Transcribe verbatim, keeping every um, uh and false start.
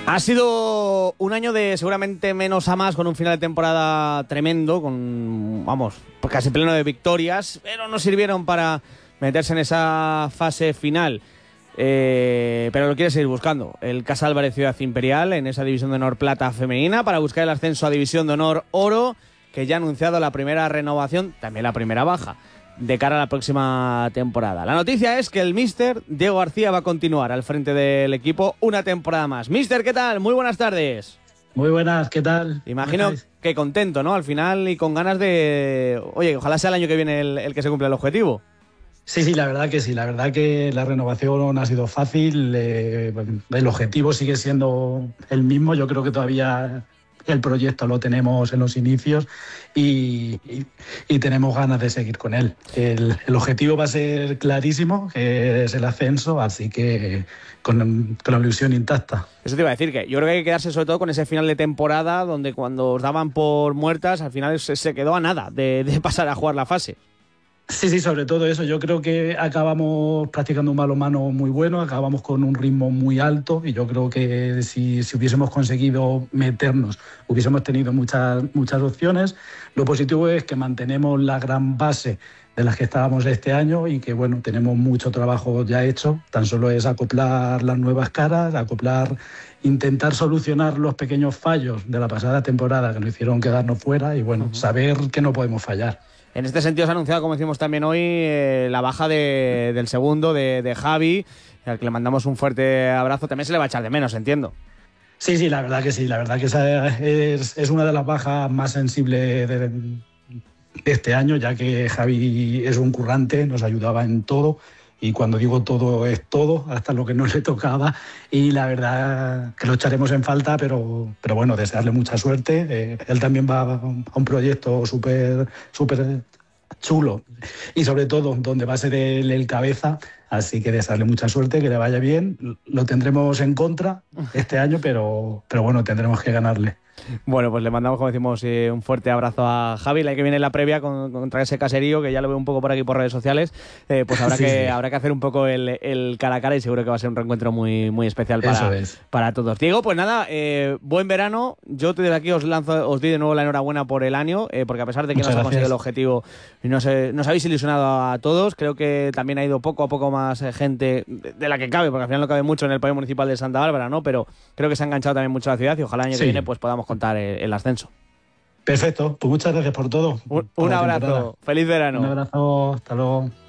Ha sido un año de seguramente menos a más, con un final de temporada tremendo, con, vamos, casi pleno de victorias, pero no sirvieron para meterse en esa fase final. Eh, pero lo quiere seguir buscando el Casa Álvarez Ciudad Imperial en esa División de Honor Plata femenina para buscar el ascenso a División de Honor Oro, que ya ha anunciado la primera renovación, también la primera baja, de cara a la próxima temporada. La noticia es que el míster Diego García va a continuar al frente del equipo una temporada más. Míster, ¿qué tal? Muy buenas tardes. Muy buenas, ¿qué tal? Imagino que contento, ¿no? Al final y con ganas de... Oye, ojalá sea el año que viene el, el que se cumpla el objetivo. Sí, sí, la verdad que sí. La verdad que la renovación ha sido fácil. Eh, el objetivo sigue siendo el mismo. Yo creo que todavía el proyecto lo tenemos en los inicios y, y, y tenemos ganas de seguir con él. El, el objetivo va a ser clarísimo, que es el ascenso, así que con, con la ilusión intacta. Eso te iba a decir, que yo creo que hay que quedarse sobre todo con ese final de temporada donde cuando os daban por muertas, al final se, se quedó a nada de, de pasar a jugar la fase. Sí, sí, sobre todo eso. Yo creo que acabamos practicando un balonmano muy bueno, acabamos con un ritmo muy alto y yo creo que si, si hubiésemos conseguido meternos, hubiésemos tenido muchas, muchas opciones. Lo positivo es que mantenemos la gran base de las que estábamos este año y que, bueno, tenemos mucho trabajo ya hecho. Tan solo es acoplar las nuevas caras, acoplar, intentar solucionar los pequeños fallos de la pasada temporada que nos hicieron quedarnos fuera y, bueno, uh-huh. saber que no podemos fallar. En este sentido se ha anunciado, como decimos también hoy, eh, la baja de, del segundo, de, de Javi, al que le mandamos un fuerte abrazo. También se le va a echar de menos, entiendo. Sí, sí, la verdad que sí. La verdad que esa es, es una de las bajas más sensibles de, de este año, ya que Javi es un currante, nos ayudaba en todo. Y cuando digo todo, es todo, hasta lo que no le tocaba. Y la verdad que lo echaremos en falta, pero, pero bueno, desearle mucha suerte. Eh, él también va a un proyecto súper súper chulo y sobre todo donde va a ser el, el cabeza. Así que desearle mucha suerte, que le vaya bien. Lo tendremos en contra este año, pero, pero bueno, tendremos que ganarle. Bueno, pues le mandamos, como decimos, eh, un fuerte abrazo a Javi, la que viene en la previa con, contra ese caserío, que ya lo veo un poco por aquí por redes sociales. Eh, pues habrá, sí, que, sí. habrá que hacer un poco el, el cara a cara y seguro que va a ser un reencuentro muy, muy especial para, para todos. Diego, pues nada, eh, buen verano. Yo desde aquí os lanzo, os doy de nuevo la enhorabuena por el año, eh, porque a pesar de que no se ha conseguido el objetivo, nos, eh, nos habéis ilusionado a todos. Creo que también ha ido poco a poco más gente de la que cabe, porque al final no cabe mucho en el Pabellón Municipal de Santa Bárbara, ¿no? Pero creo que se ha enganchado también mucho a la ciudad y ojalá el año sí. que viene pues podamos contar el, el ascenso. Perfecto, pues muchas gracias por todo. Un, un abrazo, feliz verano. Un abrazo, hasta luego.